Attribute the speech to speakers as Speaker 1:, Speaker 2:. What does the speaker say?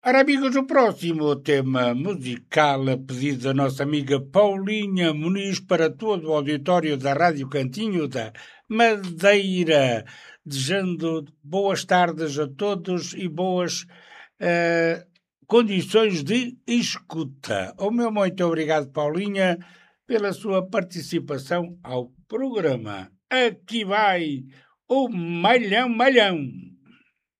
Speaker 1: Ora, amigos, o próximo tema musical a pedido da nossa amiga Paulinha Muniz para todo o auditório da Rádio Cantinho da Madeira, desejando boas tardes a todos e boas condições de escuta. O meu muito obrigado, Paulinha, pela sua participação ao programa. Aqui vai o Malhão Malhão.